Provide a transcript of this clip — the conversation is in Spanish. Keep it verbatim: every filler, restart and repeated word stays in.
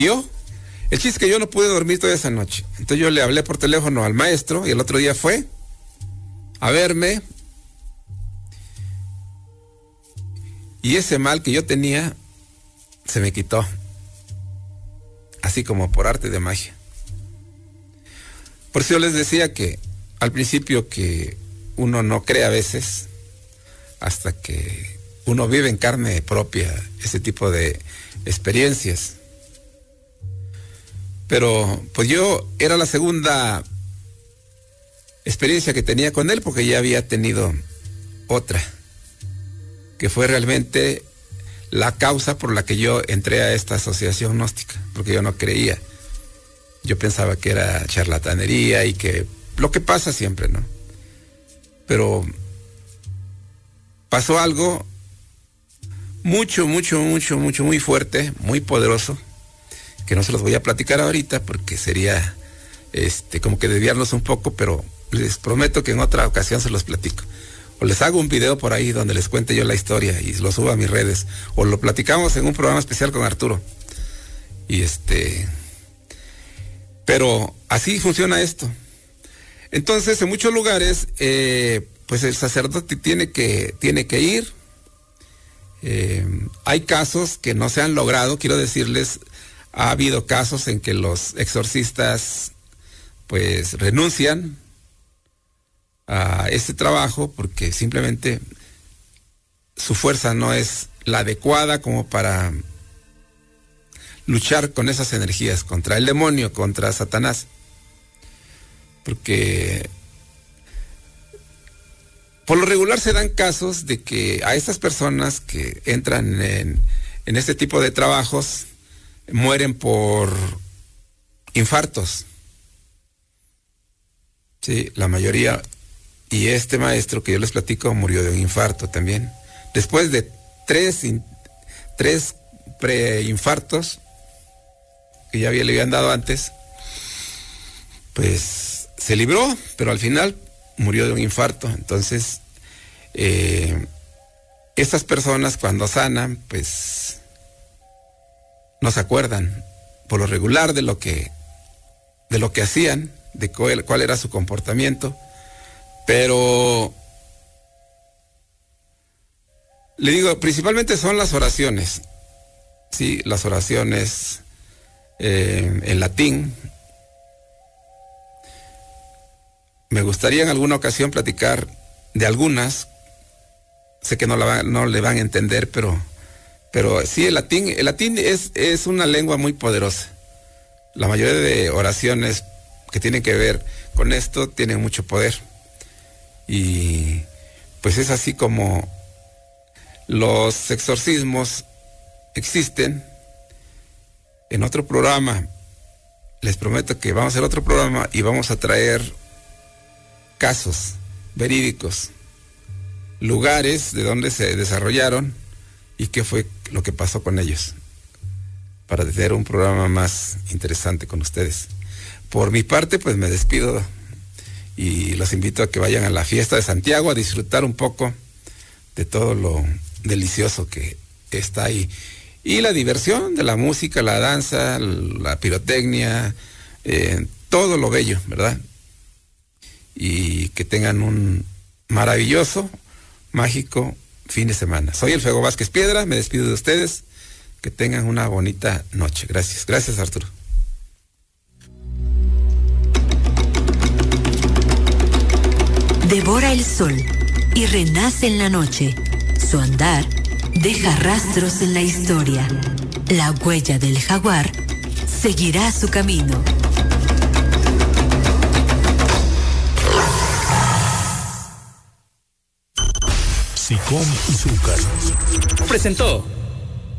Yo, el chiste es que yo no pude dormir toda esa noche. Entonces yo le hablé por teléfono al maestro y el otro día fue a verme. Y ese mal que yo tenía se me quitó. Así como por arte de magia. Por eso yo les decía que al principio que uno no cree a veces hasta que uno vive en carne propia ese tipo de experiencias. Pero pues yo era la segunda experiencia que tenía con él porque ya había tenido otra, que fue realmente la causa por la que yo entré a esta asociación gnóstica, porque yo no creía. Yo pensaba que era charlatanería y que lo que pasa siempre, ¿no? Pero pasó algo mucho, mucho, mucho, mucho, muy fuerte, muy poderoso, que no se los voy a platicar ahorita porque sería este como que desviarnos un poco, pero les prometo que en otra ocasión se los platico. O les hago un video por ahí donde les cuente yo la historia y lo subo a mis redes, o lo platicamos en un programa especial con Arturo. Y este... Pero así funciona esto. Entonces, en muchos lugares, eh, pues el sacerdote tiene que, tiene que ir. Eh, hay casos que no se han logrado, quiero decirles, ha habido casos en que los exorcistas, pues, renuncian a este trabajo porque simplemente su fuerza no es la adecuada como para luchar con esas energías, contra el demonio, contra Satanás. Porque por lo regular se dan casos de que a estas personas que entran en, en este tipo de trabajos mueren por infartos. Sí, la mayoría. Y este maestro que yo les platico murió de un infarto también. Después de tres, tres preinfartos que ya había, le habían dado antes, pues se libró, pero al final murió de un infarto. Entonces, eh, estas personas cuando sanan, pues no se acuerdan por lo regular de lo que, de lo que hacían, de cuál, cuál era su comportamiento. Pero le digo, principalmente son las oraciones, sí, las oraciones eh, en latín. Me gustaría en alguna ocasión platicar de algunas. Sé que no, la van, no le van a entender, pero, pero sí, el latín, el latín es, es una lengua muy poderosa. La mayoría de oraciones que tienen que ver con esto tienen mucho poder. Y pues es así como los exorcismos existen. En otro programa, les prometo que vamos a hacer otro programa y vamos a traer casos verídicos, lugares de donde se desarrollaron y qué fue lo que pasó con ellos, para tener un programa más interesante con ustedes. Por mi parte, pues me despido y los invito a que vayan a la fiesta de Santiago a disfrutar un poco de todo lo delicioso que está ahí. Y la diversión de la música, la danza, la pirotecnia, eh, todo lo bello, ¿verdad? Y que tengan un maravilloso, mágico fin de semana. Soy el Fego Vázquez Piedra, me despido de ustedes. Que tengan una bonita noche. Gracias. Gracias, Arturo. Devora el sol y renace en la noche. Su andar deja rastros en la historia. La huella del jaguar seguirá su camino. Sicom y Zúcar presentó